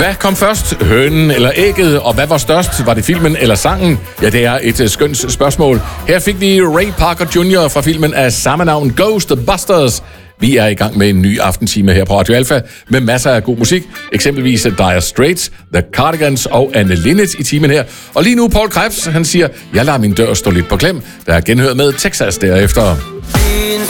Hvad kom først? Hønen eller ægget? Og hvad var størst? Var det filmen eller sangen? Ja, det er et skønt spørgsmål. Her fik vi Ray Parker Jr. fra filmen af samme navn, Ghostbusters. Vi er i gang med en ny aftentime her på Radio Alpha med masser af god musik. Eksempelvis Dire Straits, The Cardigans og Anne Linnet i timen her. Og lige nu Paul Krebs, han siger, jeg lader min dør stå lidt på klem. Der er genhørt med Texas derefter. Been